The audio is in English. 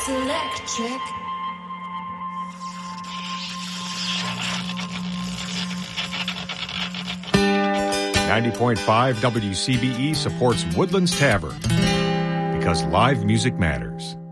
It's electric. .5 WCBE supports Woodlands Tavern because live music matters.